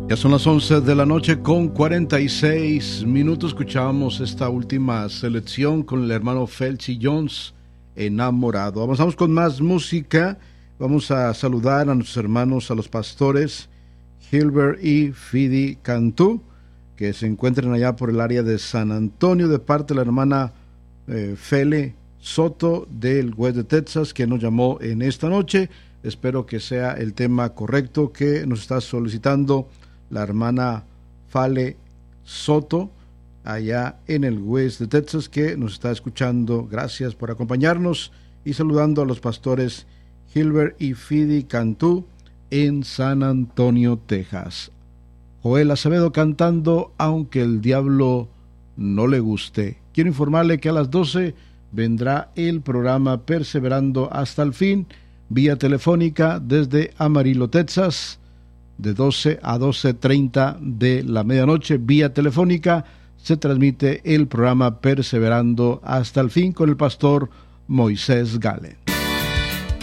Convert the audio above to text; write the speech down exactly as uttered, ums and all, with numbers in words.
Ya son las once de la noche con cuarenta y seis minutos. Escuchábamos esta última selección con el hermano Felci Jones, Enamorado. Avanzamos con más música. Vamos a saludar a nuestros hermanos, a los pastores Gilbert y Fidi Cantú, que se encuentran allá por el área de San Antonio, de parte de la hermana eh, Fele Soto del West de Texas, que nos llamó en esta noche. Espero que sea el tema correcto que nos está solicitando la hermana Fale Soto, allá en el West de Texas, que nos está escuchando. Gracias por acompañarnos, y saludando a los pastores Gilbert y Fidi Cantú en San Antonio, Texas. Joel Acevedo cantando Aunque el diablo no le guste. Quiero informarle que a las doce vendrá el programa Perseverando hasta el fin, vía telefónica desde Amarillo, Texas, de doce a doce treinta de la medianoche. Vía telefónica se transmite el programa Perseverando hasta el fin con el pastor Moisés Gale.